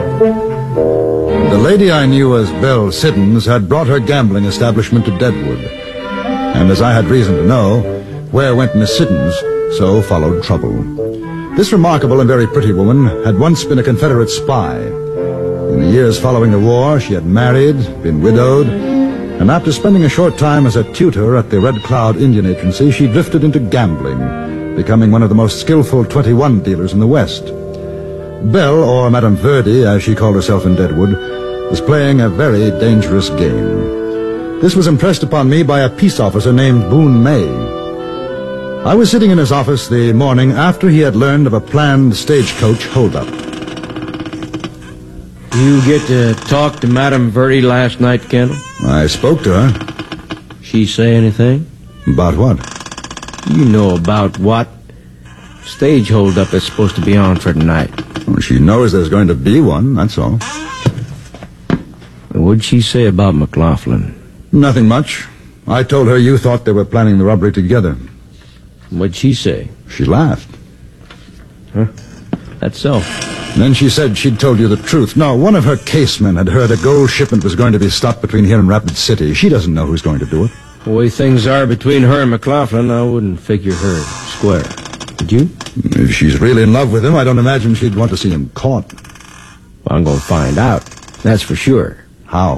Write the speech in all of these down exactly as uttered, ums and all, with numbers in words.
The lady I knew as Belle Siddons had brought her gambling establishment to Deadwood. And as I had reason to know, where went Miss Siddons, so followed trouble. This remarkable and very pretty woman had once been a Confederate spy. In the years following the war, she had married, been widowed, and after spending a short time as a tutor at the Red Cloud Indian Agency, she drifted into gambling, becoming one of the most skillful twenty-one dealers in the West. Belle, or Madame Verdi, as she called herself in Deadwood, was playing a very dangerous game. This was impressed upon me by a peace officer named Boone May. I was sitting in his office the morning after he had learned of a planned stagecoach holdup. You get to talk to Madame Verdi last night, Kendall? I spoke to her. She say anything? About what? You know about what? Stage holdup is supposed to be on for tonight. Well, she knows there's going to be one, that's all. What'd she say about McLaughlin? Nothing much. I told her you thought they were planning the robbery together. What'd she say? She laughed. Huh? That's so. Then she said she'd told you the truth. No, one of her casemen had heard a gold shipment was going to be stopped between here and Rapid City. She doesn't know who's going to do it. The way things are between her and McLaughlin, I wouldn't figure her square. Would you? If she's really in love with him, I don't imagine she'd want to see him caught. Well, I'm going to find out. That's for sure. How?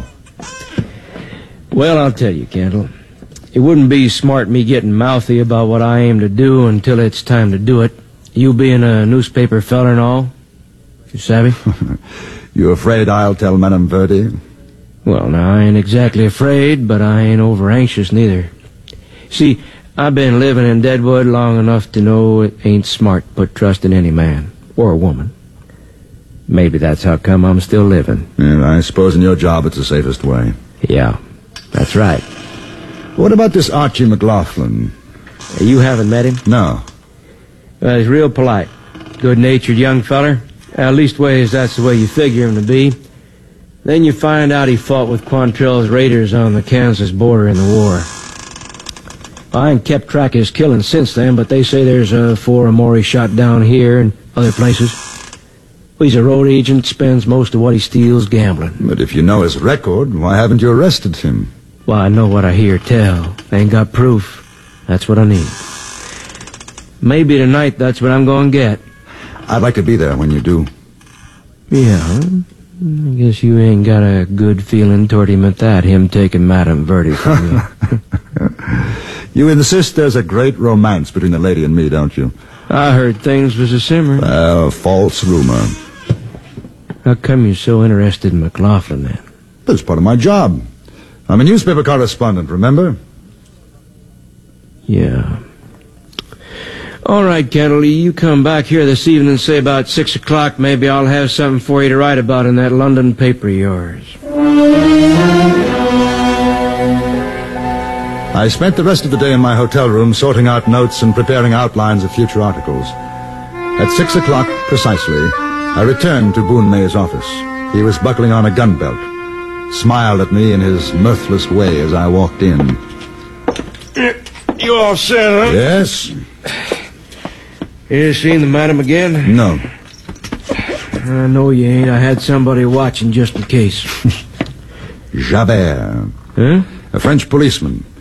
Well, I'll tell you, Kendall. It wouldn't be smart me getting mouthy about what I aim to do until it's time to do it. You being a newspaper feller and all. You savvy? You afraid I'll tell Madame Verdi? Well, now, I ain't exactly afraid, but I ain't over anxious neither. See, I've been living in Deadwood long enough to know it ain't smart to put trust in any man or a woman. Maybe that's how come I'm still living. Yeah, I suppose in your job it's the safest way. Yeah, that's right. What about this Archie McLaughlin? You haven't met him? No. Well, he's real polite. Good-natured young feller. At least ways that's the way you figure him to be. Then you find out he fought with Quantrell's raiders on the Kansas border in the war. I ain't kept track of his killing since then, but they say there's uh, four or more he shot down here and other places. Well, he's a road agent, spends most of what he steals gambling. But if you know his record, why haven't you arrested him? Well, I know what I hear tell. I ain't got proof. That's what I need. Maybe tonight that's what I'm going to get. I'd like to be there when you do. Yeah, I guess you ain't got a good feeling toward him at that, him taking Madame Verdi from you. You insist there's a great romance between the lady and me, don't you? I heard things was a simmer. Well, false rumor. How come you're so interested in McLaughlin, then? That's part of my job. I'm a newspaper correspondent, remember? Yeah. All right, Kendall, you come back here this evening, say about six o'clock. Maybe I'll have something for you to write about in that London paper of yours. I spent the rest of the day in my hotel room sorting out notes and preparing outlines of future articles. At six o'clock precisely, I returned to Boone May's office. He was buckling on a gun belt, smiled at me in his mirthless way as I walked in. You all set, huh? Yes? You seen the madam again? No. I know you ain't. I had somebody watching just in case. Javert. Huh? A French policeman.